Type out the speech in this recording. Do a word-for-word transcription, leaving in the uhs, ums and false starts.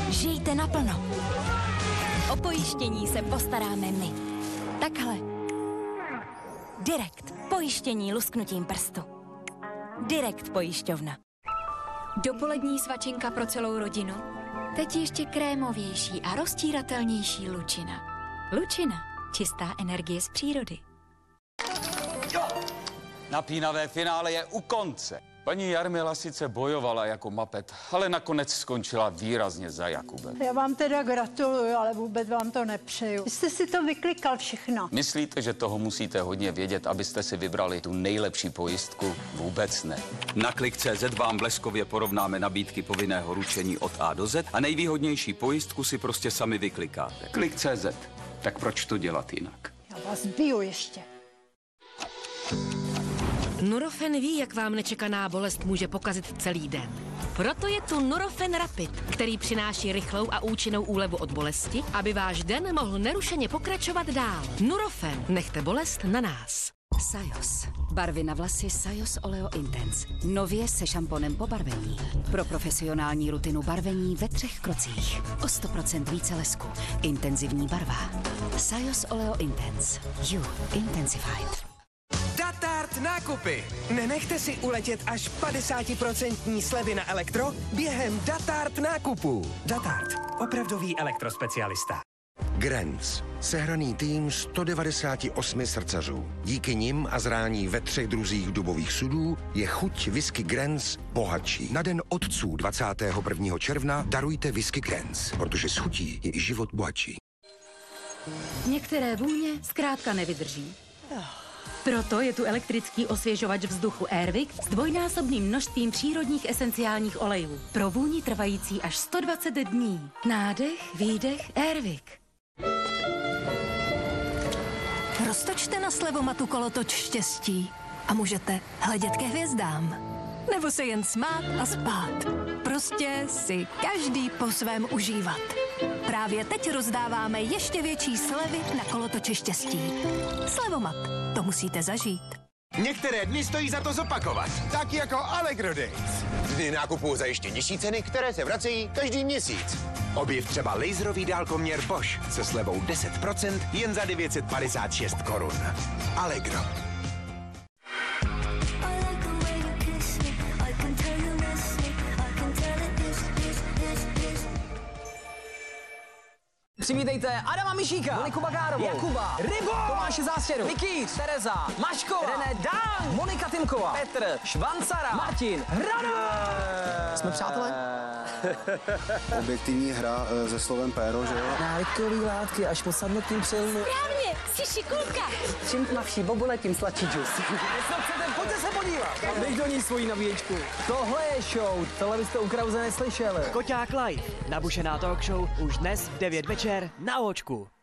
Žijte naplno. O pojištění se postaráme my. Takhle. Direkt. Pojištění lusknutím prstu. Direkt pojišťovna. Dopolední svačinka pro celou rodinu. Teď ještě krémovější a roztíratelnější Lučina. Lučina. Čistá energie z přírody. Jo! Napínavé finále je u konce. Paní Jarmila sice bojovala jako mapet, ale nakonec skončila výrazně za Jakubem. Já vám teda gratuluju, ale vůbec vám to nepřeju. Vy jste si to vyklikal všechno. Myslíte, že toho musíte hodně vědět, abyste si vybrali tu nejlepší pojistku? Vůbec ne. Na klik tečka cé zet vám bleskově porovnáme nabídky povinného ručení od A do Z a nejvýhodnější pojistku si prostě sami vyklikáte. klik tečka cé zet. Tak proč to dělat jinak? Já vás biju ještě. Nurofen ví, jak vám nečekaná bolest může pokazit celý den. Proto je tu Nurofen Rapid, který přináší rychlou a účinnou úlevu od bolesti, aby váš den mohl nerušeně pokračovat dál. Nurofen, nechte bolest na nás. Sajos. Barvy na vlasy Sajos Oleo Intense. Nově se šamponem po barvení. Pro profesionální rutinu barvení ve třech krocích. O sto procent více lesku. Intenzivní barva. Sajos Oleo Intense. You Intensified. Datart nákupy. Nenechte si uletět až padesát procent slevy na elektro během Datart nákupů. Datart. Opravdový elektrospecialista. Grenz. Sehraný tým sto devadesát osm srdcařů. Díky nim a zrání ve třech druzích dubových sudů je chuť whisky Grenz bohatší. Na den otců dvacátého prvního června darujte whisky Grenz, protože s chutí je i život bohatší. Některé vůně zkrátka nevydrží. Proto je tu elektrický osvěžovač vzduchu Airwick s dvojnásobným množstvím přírodních esenciálních olejů. Pro vůni trvající až sto dvacet dní. Nádech, výdech, Airwick. Roztočte na slevomatu kolotoč štěstí a můžete hledět ke hvězdám. Nebo se jen smát a spát. Prostě si každý po svém užívat. Právě teď rozdáváme ještě větší slevy na kolotoče štěstí. Slevomat, to musíte zažít. Některé dny stojí za to zopakovat, tak jako Allegro Days. Dny nákupů za ještě nižší ceny, které se vracejí každý měsíc. Objev třeba laserový dálkoměr Bosch se slevou deset procent jen za devět set padesát šest korun. Allegro. Přivítejte Adama Mišíka, Moniku Bagárovou, Jakuba, Rybo, Tomáše Zástěru, Nikýř, Tereza, Maškova, René Dán, Monika Timková, Petr, Švancara, Martin, Hrana. Jsme přátelé? Objektivní hra se slovem péro, že jo? Návykový látky až po sadnutým přilnu. Správně, jsi šikulka. Čím tmavší bobule, tím sladší džus. Jestli chcete, pojďte se podívat. Dej do ní svoji nabíječku. Tohle je show, tohle byste u Krause neslyšeli. Koťák Live, nabušená talk show, už dnes v devět večer na Očku.